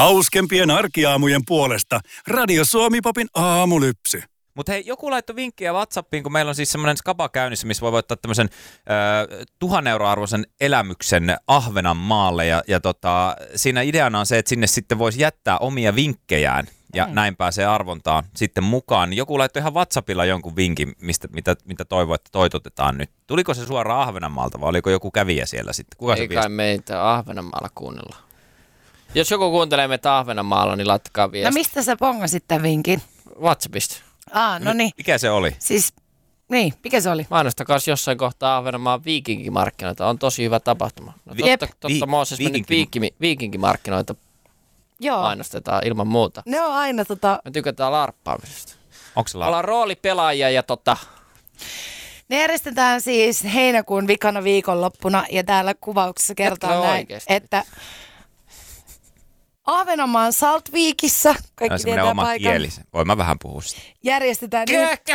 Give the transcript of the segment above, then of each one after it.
Hauskempien arkiaamujen puolesta Radio Suomi-popin aamulypsy. Mutta hei, joku laittoi vinkkejä WhatsAppiin, kun meillä on siis semmoinen skapa käynnissä, missä voi voittaa tämmöisen 1 000 € arvoisen elämyksen Ahvenanmaalle. Ja siinä ideana on se, että sinne sitten voisi jättää omia vinkkejään ja näin pääsee arvontaan sitten mukaan. Joku laittoi ihan WhatsAppilla jonkun vinkin, mitä toivoo, että toitotetaan nyt. Tuliko se suoraan Ahvenanmaalta vai oliko joku kävijä siellä sitten? Kuka se ei kai meitä Ahvenanmaalla kuunnella. Jos joku kuuntelee meitä Ahvenanmaalla, niin laittakaa viesti. No mistä sä pongasit tämän vinkin? WhatsAppista. No niin. Mikä se oli? Siis, niin, mikä se oli? Mainostakaa jossain kohtaa Ahvenanmaan viikinkimarkkinoita. On tosi hyvä tapahtuma. No, totta Mooses nyt viikinkimarkkinoita mainostetaan ilman muuta. Ne on aina Me tykätään larppaamisesta. Onko se ollaan roolipelaajia ja Ne järjestetään siis heinäkuun vikana viikonloppuna ja täällä kuvauksessa kertaa näin, oikeasti. että Ahvenanmaan Saltvikissä, kaikki tietää oma paikan. kieli. Voin mä vähän puhua sitä. Järjestetään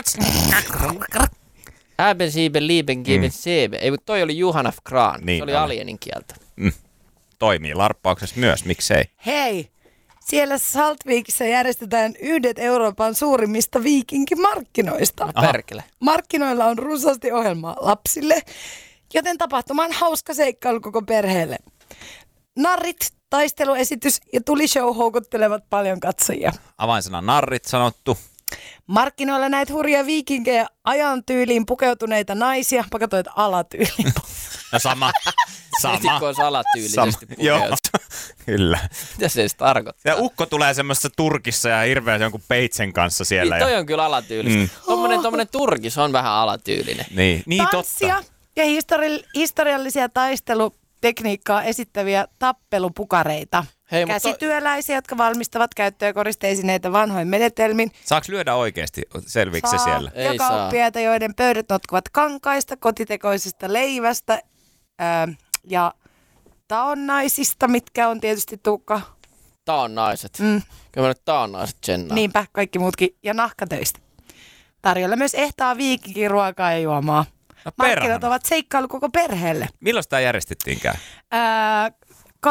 Äben siiben liiben kiiben seebe. Ei, mutta toi oli Johan F. Graan. Niin se oli alienin kieltä. Toimii larppauksessa myös, miksei? Hei, siellä Saltvikissä järjestetään yhdet Euroopan suurimmista viikinkimarkkinoista. Perkele. Markkinoilla on runsaasti ohjelmaa lapsille, joten tapahtuma on hauska seikkailu koko perheelle. Narrit, taisteluesitys ja tulishow houkuttelevat paljon katsojia. Avainsana narrit sanottu. Markkinoilla näet hurjia viikinkejä, ajan tyyliin pukeutuneita naisia, pakatoita alatyyliin. No sama. Sitten kun olisi alatyylisesti pukeutunut. Joo, kyllä. Mitä se edes tarkoittaa? Ja ukko tulee semmoisessa turkissa ja hirveä jonkun peitsen kanssa siellä. Niin, toi on kyllä alatyylistä. Tommonen turkis on vähän alatyylinen. Niin Tanssia totta. ja historiallisia taistelutekniikkaa esittäviä tappelupukareita. Hei, Käsityöläisiä, jotka valmistavat käyttökoriste-esineitä vanhoin menetelmin. Saako lyödä oikeasti? Selviikö se siellä? Ei joka saa. oppiaita, joiden pöydät notkuvat kankaista, kotitekoisesta leivästä ja taonnaisista, mitkä on tietysti Tuukka. Taonnaiset. Kyllä mä nyt taonnaiset tsennaan. Niinpä, kaikki muutkin. Ja nahkatöistä. Tarjolla myös ehtaa viikinkin ruokaa ja juomaa. No, Markkinat ovat seikkailu koko perheelle. Milloin sitä järjestettiinkään? 28-37.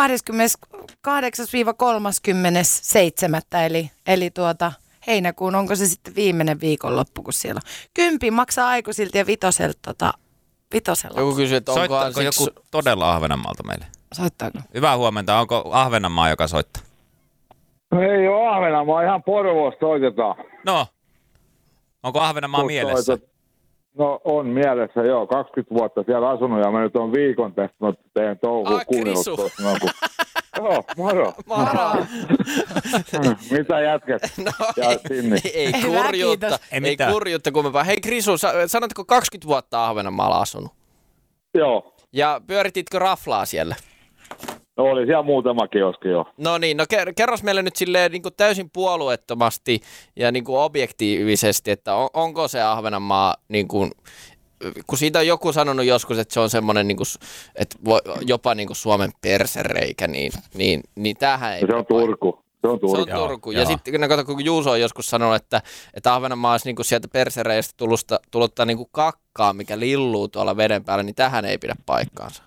Eli heinäkuun, onko se sitten viimeinen viikonloppu, kun siellä on. 10 maksaa aikuisilta ja vitosella. Joku kysyy, että Soittaako joku todella Ahvenanmaalta meille? Soittaako? Hyvää huomenta. Onko Ahvenanmaa, joka soittaa? Ei ole Ahvenanmaa, ihan Porvoosta soitetaan. No, onko Ahvenanmaa mielessä? No on mielessä, joo. 20 vuotta siellä asunut ja mä nyt on viikon tästä teidän touhuun kuunnellut tuossa. Joo, moro. Moro. Mitä jätket? No, ja Sinni. ei kurjuutta. Ei kurjuutta kummempaa. Hei Krisu, sanotko 20 vuotta Ahvenanmaalla asunut? Joo. Ja pyörititkö raflaa siellä? No oli siellä muutama kioski jo. No niin, no kerros meille nyt silleen niin kuin täysin puolueettomasti ja niin kuin objektiivisesti, että onko se Ahvenanmaa, niin kuin, kun siitä on joku sanonut joskus, että se on semmoinen, niin kuin, että jopa niin kuin Suomen persereikä, niin tämähän ei... Se on Turku. Se on Turku. Ja sitten kun Juuso on joskus sanonut, että Ahvenanmaa olisi niin kuin sieltä persereistä tulluttaa niin kuin kakkaa, mikä lilluu tuolla veden päällä, niin tähän ei pidä paikkaansa.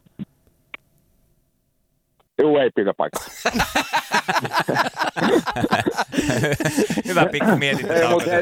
Juu, ei pidä paikkaa. Hyvä pikku mietintö.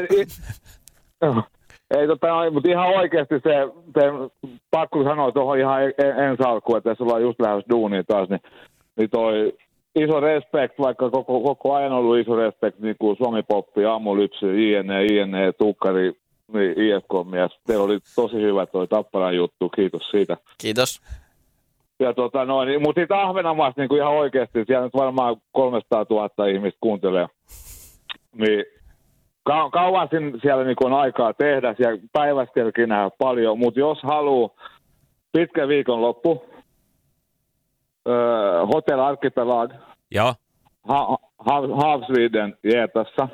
Mutta ihan oikeasti se pakko sanoa tuohon ihan ensi alkuun, että jos ollaan just lähdössä duuniin taas, niin toi iso respekt, vaikka koko ajan ollut iso respekt, niin kuin Suomi-poppi, aamulypsy, INE, Tukkari, niin IFK-mies. Teillä oli tosi hyvä toi Tapparan juttu, kiitos siitä. Kiitos. Ja mutta siitä Ahvenanmaasta niin kuin ihan oikeasti, siellä nyt varmaan 300 000 ihmistä kuuntelee. Niin kauan siellä niin kuin on aikaa tehdä, siellä päivästelkin nähdä paljon, mutta jos haluaa pitkä viikonloppu, Hotel Archipelag, Joo. Havsviden Jeetassa,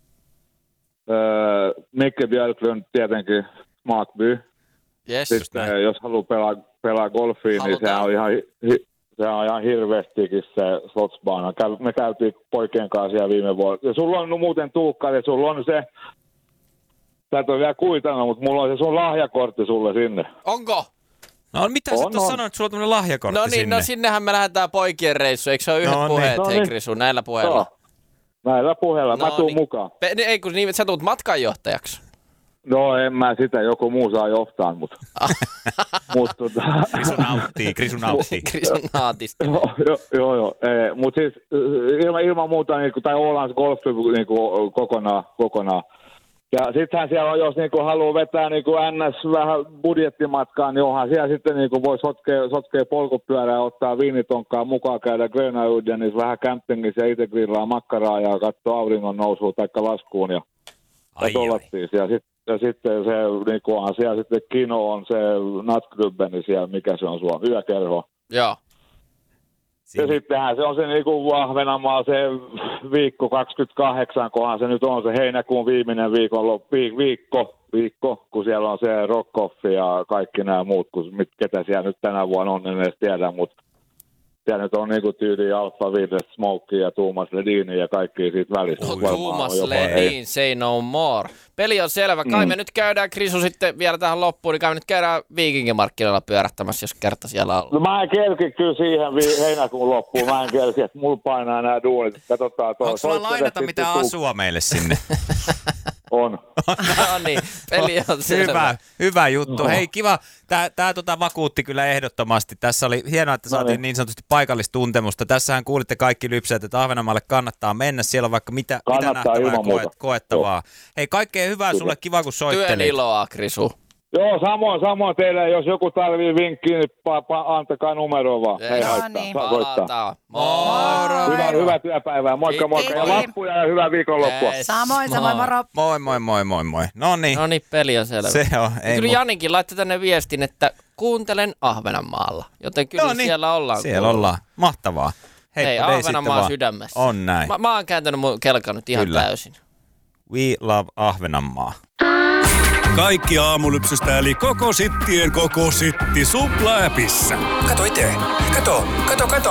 Mikke Björklund tietenkin Smakby. Yes. Sitten jos haluaa pelaa golfia, niin se on ihan hirveästikin se slotsbaana. Me käytiin poikien kanssa siellä viime vuonna. Ja sulla on muuten Tuukka, ja sulla on se, sä et ole vielä kuitannut, mutta mulla on se sun lahjakortti sulle sinne. Onko? No mitä sä tuossa sanoit, että sulla on tämmönen lahjakortti No niin, sinne? no sinnehän me lähdetään poikien reissu. Eikö se ole yhdet puheet, hei Krisu, näillä puheilla? Näillä puheilla. Mä tuun mukaan. Ei kun niin, sä tuut matkanjohtajaksi. No en mä sitä, joku muu saa johtaa, mutta... Krisu nauttii. Krisun naatista. Joo. Mutta siis ilman muuta, niinku, tai Ålands Golf niinku, kokonaan. Ja sittenhän siellä on, jos niinku haluaa vetää niinku NS vähän budjettimatkaan, niin onhan siellä sitten niinku voi sotkea polkupyörää ja ottaa viinitonkkaa mukaan, käydä Grönaudenissa vähän campingissa ja itse grillaa makkaraa ja katsoa auringon nousua tai laskuun ja tollattiin. Ja sitten se, niinku onhan siellä sitten Kino on se Nattklubben, siellä mikä se on Suomi, yökerho. Joo. Ja sittenhän se on se niinku Ahvenanmaa se viikko 28, kunhan se nyt on se heinäkuun viimeinen viikko, kun siellä on se Rockoff ja kaikki nämä muut, ketä siellä nyt tänä vuonna on, en edes tiedä, mutta siellä nyt on niinku tyyli Alfa Ville, Smokey ja Thomas Ledin ja kaikki siitä välistä. Thomas Ledin, say no more. Peli on selvä. Kai me nyt käydään, Krisu, sitten vielä tähän loppuun, niin kai me nyt käydään Viikinkimarkkinoilla pyörähtämässä, jos kerta siellä on. No mä en kerki kyllä siihen heinäkuun loppuun. Mä en kerki, että mulla painaa nämä duunit. Katsotaan. Onko sulla lainata mitään asua meille sinne? On. No niin, peli on selvä. Hyvä juttu. No. Hei, kiva. Tää vakuutti kyllä ehdottomasti. Tässä oli hienoa, että saatiin niin sanotusti paikallistuntemusta. Tässähän kuulitte kaikki lypsäjät, että Ahvenanmaalle kannattaa mennä. Siellä on vaikka mitä nähtävää ja koettavaa. Hei, kaikkea hyvää sulle. Kiva, kun soittelit. Työn iloa, Krisu. Joo, samoin teille. Jos joku tarvii vinkkiä, niin antakaa numeroa vaan. Hei, Palataan. Hyvää työpäivää. Moikka. Ja lappuja ja hyvää viikonloppua. Samoin, moro. Moi. No niin, peli on selvä. Se on. Kyllä Janinkin laittoi tänne viestin, että kuuntelen Ahvenanmaalla. Joten kyllä siellä ollaan. Siellä ollaan. Mahtavaa. Hei, Ahvenanmaa sydämessä. On näin. Mä oon kääntänyt mun kelkan nyt ihan täysin. We love Ahvenanmaa. Kaikki aamulypsystä eli koko sittien koko sitti Supla-appissa. Kato itse. Kato.